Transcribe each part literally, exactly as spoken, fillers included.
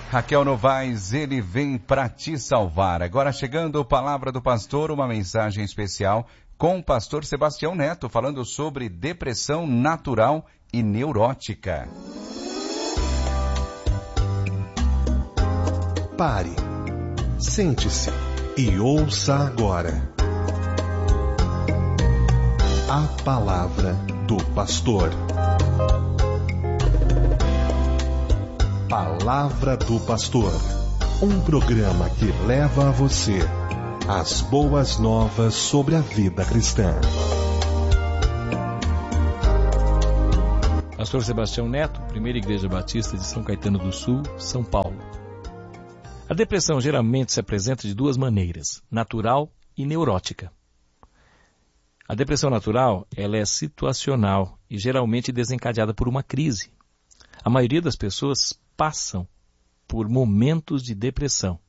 Raquel Novaes, ele vem para te salvar. Agora chegando a Palavra do Pastor, uma mensagem especial com o pastor Sebastião Neto, falando sobre depressão natural e neurótica. Pare, sente-se e ouça agora a Palavra do Pastor. Palavra do Pastor, um programa que leva a você as boas novas sobre a vida cristã. Pastor Sebastião Neto, Primeira Igreja Batista de São Caetano do Sul, São Paulo. A depressão geralmente se apresenta de duas maneiras, natural e neurótica. A depressão natural, ela é situacional e geralmente desencadeada por uma crise. A maioria das pessoas passam por momentos de depressão.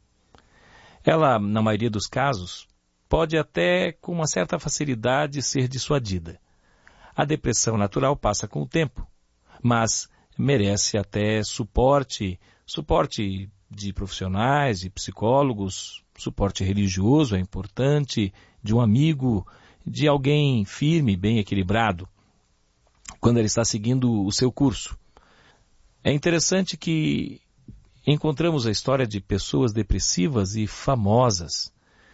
Ela, na maioria dos casos, pode até com uma certa facilidade ser dissuadida. A depressão natural passa com o tempo, mas merece até suporte, suporte de profissionais, de psicólogos, suporte religioso é importante, de um amigo, de alguém firme, bem equilibrado, quando ele está seguindo o seu curso. É interessante que encontramos a história de pessoas depressivas e famosas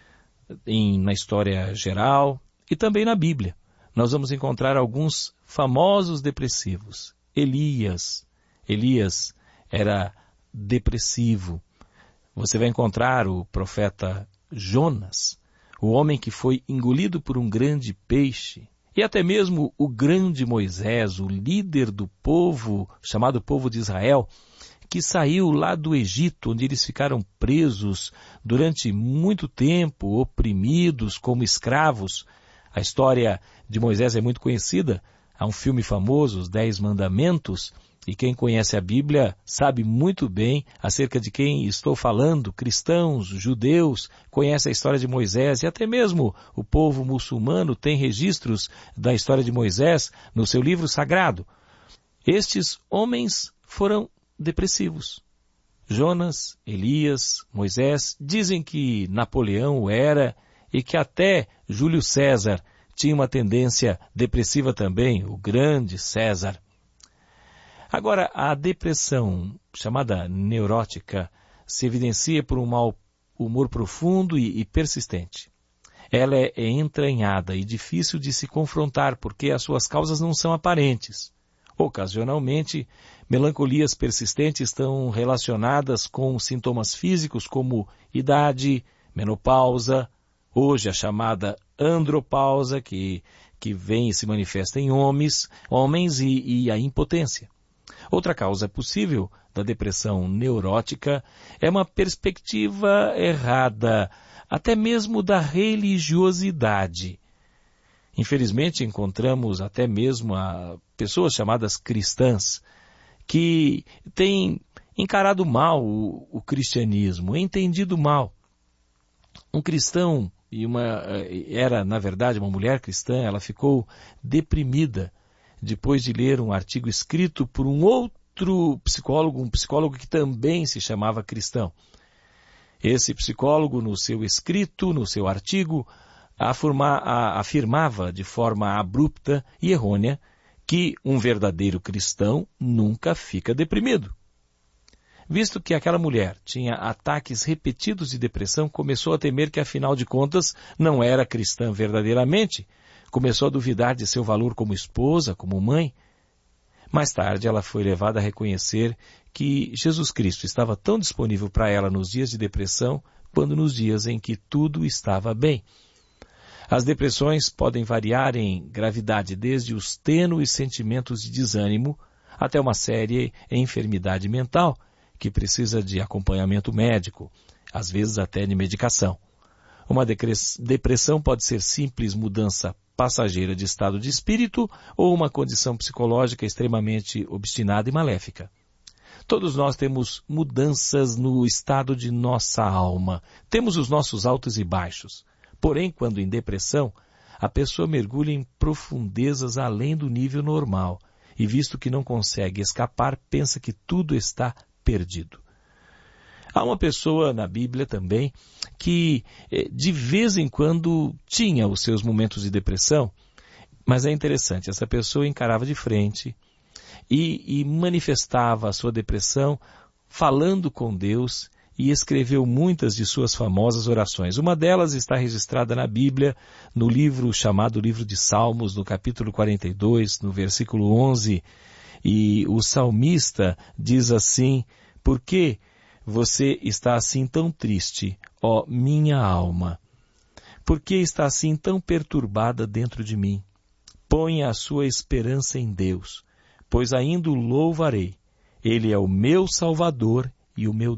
em, na história geral e também na Bíblia. Nós vamos encontrar alguns famosos depressivos. Elias. Elias era depressivo. Você vai encontrar o profeta Jonas, o homem que foi engolido por um grande peixe. E até mesmo o grande Moisés, o líder do povo, chamado povo de Israel, que saiu lá do Egito, onde eles ficaram presos durante muito tempo, oprimidos como escravos. A história de Moisés é muito conhecida. Há um filme famoso, Os Dez Mandamentos, e quem conhece a Bíblia sabe muito bem acerca de quem estou falando. Cristãos, judeus, conhecem a história de Moisés e até mesmo o povo muçulmano tem registros da história de Moisés no seu livro sagrado. Estes homens foram depressivos. Jonas, Elias, Moisés, dizem que Napoleão o era e que até Júlio César tinha uma tendência depressiva também, o grande César. Agora, a depressão, chamada neurótica, se evidencia por um mau humor profundo e, e persistente. Ela é, é entranhada e difícil de se confrontar porque as suas causas não são aparentes. Ocasionalmente, melancolias persistentes estão relacionadas com sintomas físicos como idade, menopausa, hoje a chamada andropausa, que, que vem e se manifesta em homens, homens e, e a impotência. Outra causa possível da depressão neurótica é uma perspectiva errada, até mesmo da religiosidade. Infelizmente, encontramos até mesmo a pessoas chamadas cristãs que têm encarado mal o, o cristianismo, entendido mal. Um cristão, e uma, era na verdade uma mulher cristã, ela ficou deprimida depois de ler um artigo escrito por um outro psicólogo, um psicólogo que também se chamava cristão. Esse psicólogo, no seu escrito, no seu artigo, afirma, a, afirmava de forma abrupta e errônea que um verdadeiro cristão nunca fica deprimido. Visto que aquela mulher tinha ataques repetidos de depressão, começou a temer que, afinal de contas, não era cristã verdadeiramente. Começou a duvidar de seu valor como esposa, como mãe. Mais tarde, ela foi levada a reconhecer que Jesus Cristo estava tão disponível para ela nos dias de depressão, quanto nos dias em que tudo estava bem. As depressões podem variar em gravidade desde os tênues sentimentos de desânimo até uma séria enfermidade mental que precisa de acompanhamento médico, às vezes até de medicação. Uma depressão pode ser simples mudança passageira de estado de espírito ou uma condição psicológica extremamente obstinada e maléfica. Todos nós temos mudanças no estado de nossa alma. Temos os nossos altos e baixos. Porém, quando em depressão, a pessoa mergulha em profundezas além do nível normal e, visto que não consegue escapar, pensa que tudo está perdido. Há uma pessoa na Bíblia também que de vez em quando tinha os seus momentos de depressão, mas é interessante, essa pessoa encarava de frente e, e manifestava a sua depressão falando com Deus e escreveu muitas de suas famosas orações. Uma delas está registrada na Bíblia, no livro chamado Livro de Salmos, no capítulo quarenta e dois, no versículo onze, e o salmista diz assim: por que você está assim tão triste, ó minha alma? Por que está assim tão perturbada dentro de mim? Ponha a sua esperança em Deus, pois ainda o louvarei. Ele é o meu Salvador e o meu